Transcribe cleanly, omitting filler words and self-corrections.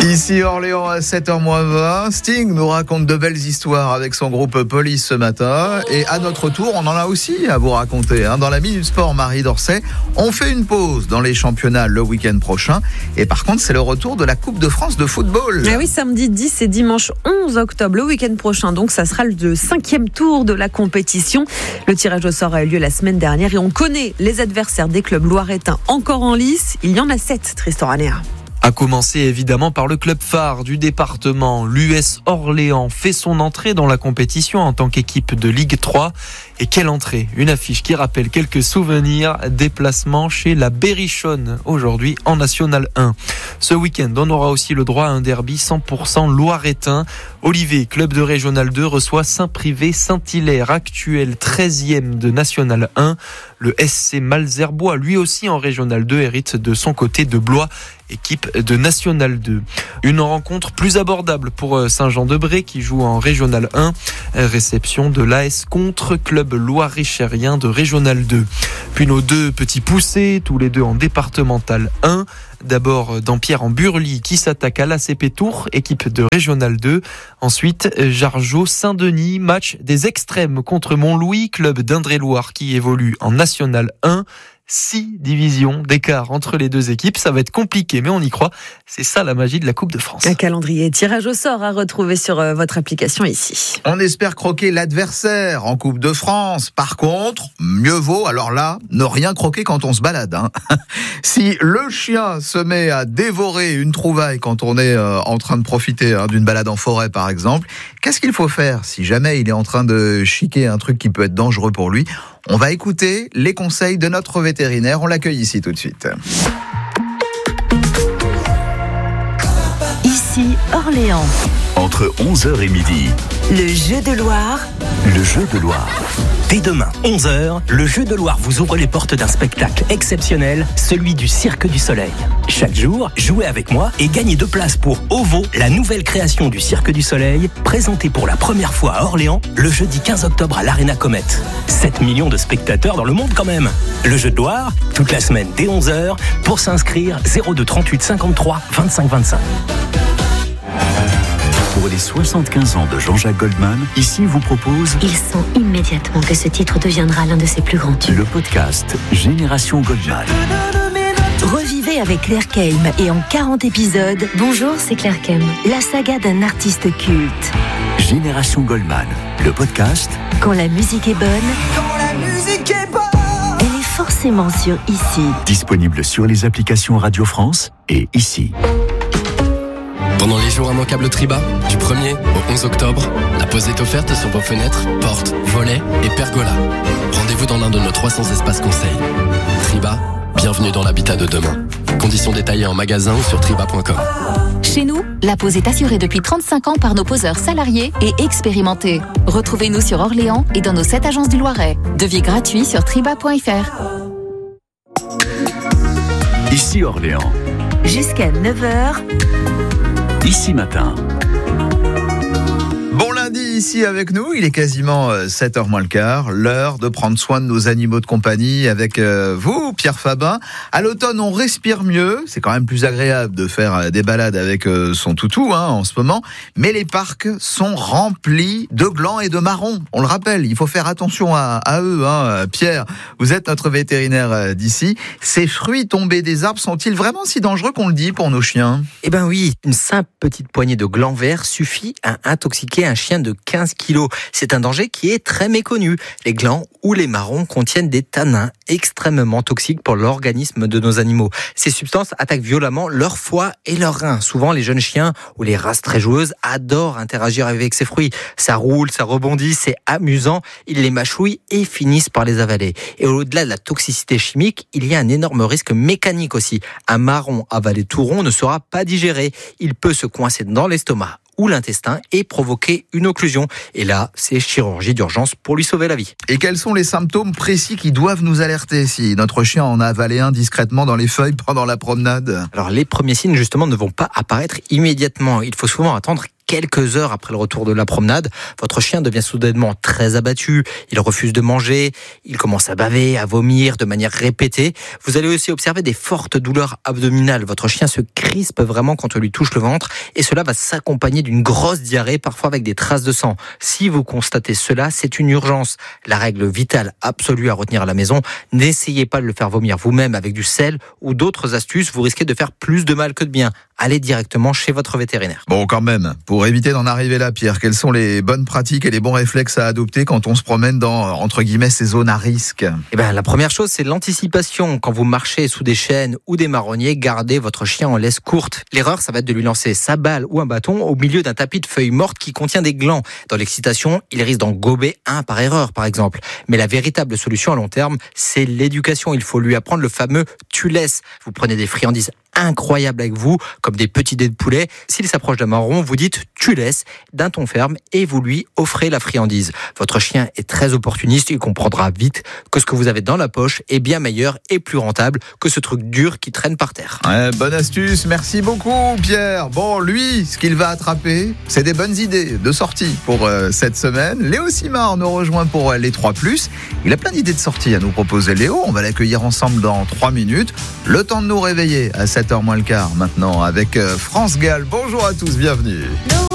Ici Orléans à 7h20, Sting nous raconte de belles histoires avec son groupe Police ce matin. Et à notre tour, on en a aussi à vous raconter. Dans la Minute Sport Marie Dorset, on fait une pause dans les championnats le week-end prochain. Et par contre, c'est le retour de la Coupe de France de football. Ah oui, samedi 10 et dimanche 11 octobre, le week-end prochain. Donc ça sera le 5e tour de la compétition. Le tirage au sort a eu lieu la semaine dernière et on connaît les adversaires des clubs loiretains encore en lice. Il y en a 7, Tristan Ranéa. A commencer évidemment par le club phare du département. L'US Orléans fait son entrée dans la compétition en tant qu'équipe de Ligue 3. Et quelle entrée! Une affiche qui rappelle quelques souvenirs. Déplacement chez la Berrichonne, aujourd'hui en National 1. Ce week-end, on aura aussi le droit à un derby 100% loiretain. Olivier, club de Régional 2, reçoit Saint-Privé-Saint-Hilaire, actuel 13e de National 1. Le SC Malzerbois, lui aussi en Régional 2, hérite de son côté de Blois, équipe de National 2. Une rencontre plus abordable pour Saint-Jean-de-Bray qui joue en Régional 1. Réception de l'AS contre club loir-richérien de Régional 2. Puis nos deux petits poussés, tous les deux en départemental 1. D'abord Dampierre en Burly qui s'attaque à l'ACP Tours, équipe de Régional 2. Ensuite Jargeau-Saint-Denis, match des extrêmes contre Montlouis, club d'Indre-et-Loire qui évolue en National 1. 6 divisions d'écart entre les deux équipes. Ça va être compliqué, mais on y croit. C'est ça la magie de la Coupe de France. Un calendrier tirage au sort à retrouver sur votre application ici. On espère croquer l'adversaire en Coupe de France. Par contre, mieux vaut, alors là, ne rien croquer quand on se balade. Si le chien se met à dévorer une trouvaille quand on est en train de profiter d'une balade en forêt, par exemple, qu'est-ce qu'il faut faire si jamais il est en train de chiquer un truc qui peut être dangereux pour lui? On va écouter les conseils de notre vétérinaire. On l'accueille ici tout de suite. Ici Orléans. Entre 11h et midi. Le Jeu de Loire. Le Jeu de Loire. Dès demain, 11h, le Jeu de Loire vous ouvre les portes d'un spectacle exceptionnel, celui du Cirque du Soleil. Chaque jour, jouez avec moi et gagnez 2 places pour OVO, la nouvelle création du Cirque du Soleil, présentée pour la première fois à Orléans, le jeudi 15 octobre à l'Arena Comet. 7 millions de spectateurs dans le monde quand même. Le Jeu de Loire, toute la semaine dès 11h, pour s'inscrire 02 38 53 25 25. Pour les 75 ans de Jean-Jacques Goldman, ici vous propose... Il sent immédiatement que ce titre deviendra l'un de ses plus grands tubes. Le podcast Génération Goldman. Revivez avec Claire Keim et en 40 épisodes... Bonjour, c'est Claire Keim. La saga d'un artiste culte. Génération Goldman. Le podcast... Quand la musique est bonne... Elle est forcément sur Ici. Disponible sur les applications Radio France et Ici. Pendant les jours immanquables Triba, du 1er au 11 octobre, la pause est offerte sur vos fenêtres, portes, volets et pergolas. Rendez-vous dans l'un de nos 300 espaces conseils. Triba, bienvenue dans l'habitat de demain. Conditions détaillées en magasin ou sur triba.com. Chez nous, la pose est assurée depuis 35 ans par nos poseurs salariés et expérimentés. Retrouvez-nous sur Orléans et dans nos 7 agences du Loiret. Devis gratuit sur triba.fr. Ici Orléans. Jusqu'à 9h. Ici Matin. Bon lundi ici avec nous, il est quasiment 7h moins le quart, l'heure de prendre soin de nos animaux de compagnie avec vous, Pierre Fabin. À l'automne, on respire mieux, c'est quand même plus agréable de faire des balades avec son toutou en ce moment, mais les parcs sont remplis de glands et de marrons. On le rappelle, il faut faire attention à eux. Pierre, vous êtes notre vétérinaire d'ici. Ces fruits tombés des arbres sont-ils vraiment si dangereux qu'on le dit pour nos chiens? Eh ben oui, une simple petite poignée de glands verts suffit à intoxiquer un chien de 15 kilos. C'est un danger qui est très méconnu. Les glands ou les marrons contiennent des tanins extrêmement toxiques pour l'organisme de nos animaux. Ces substances attaquent violemment leur foie et leurs reins. Souvent, les jeunes chiens ou les races très joueuses adorent interagir avec ces fruits. Ça roule, ça rebondit, c'est amusant. Ils les mâchouillent et finissent par les avaler. Et au-delà de la toxicité chimique, il y a un énorme risque mécanique aussi. Un marron avalé tout rond ne sera pas digéré. Il peut se coincer dans l'estomac ou l'intestin et provoquer une occlusion. Et là, c'est chirurgie d'urgence pour lui sauver la vie. Et quels sont les symptômes précis qui doivent nous alerter si notre chien en a avalé un discrètement dans les feuilles pendant la promenade? Alors, les premiers signes, justement, ne vont pas apparaître immédiatement. Il faut souvent attendre quelques heures après le retour de la promenade, votre chien devient soudainement très abattu, il refuse de manger, il commence à baver, à vomir de manière répétée. Vous allez aussi observer des fortes douleurs abdominales. Votre chien se crispe vraiment quand on lui touche le ventre et cela va s'accompagner d'une grosse diarrhée, parfois avec des traces de sang. Si vous constatez cela, c'est une urgence. La règle vitale absolue à retenir à la maison, n'essayez pas de le faire vomir vous-même avec du sel ou d'autres astuces, vous risquez de faire plus de mal que de bien. Allez directement chez votre vétérinaire. Bon, quand même, pour éviter d'en arriver là, Pierre, quelles sont les bonnes pratiques et les bons réflexes à adopter quand on se promène dans, entre guillemets, ces zones à risque? La première chose, c'est l'anticipation. Quand vous marchez sous des chênes ou des marronniers, gardez votre chien en laisse courte. L'erreur, ça va être de lui lancer sa balle ou un bâton au milieu d'un tapis de feuilles mortes qui contient des glands. Dans l'excitation, il risque d'en gober un par erreur, par exemple. Mais la véritable solution à long terme, c'est l'éducation. Il faut lui apprendre le fameux « tu laisses ». Vous prenez des friandises incroyables avec vous, comme des petits dés de poulet. S'il s'approche d'un marron, vous dites « tu laisses » d'un ton ferme et vous lui offrez la friandise. Votre chien est très opportuniste, il comprendra vite que ce que vous avez dans la poche est bien meilleur et plus rentable que ce truc dur qui traîne par terre. Bonne astuce, merci beaucoup Pierre. Bon, lui, ce qu'il va attraper, c'est des bonnes idées de sortie pour cette semaine. Léo Simard nous rejoint pour les 3+. Il a plein d'idées de sortie à nous proposer, Léo. On va l'accueillir ensemble dans 3 minutes. Le temps de nous réveiller à 7h moins le quart maintenant avec France Gall. Bonjour à tous, bienvenue.